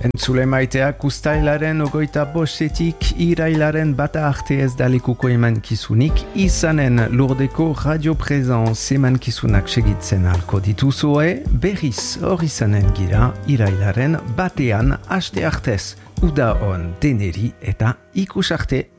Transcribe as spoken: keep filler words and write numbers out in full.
Entzule maiteak ustailaren ogoita bostetik irailaren bata arte ez dalekuko emankizunik izanen Lurdeko Radio Presence emankizunak segitzen alko dituzue, berriz hor izanen gira irailaren batean haste artez. Uda on deneri eta ikus arte.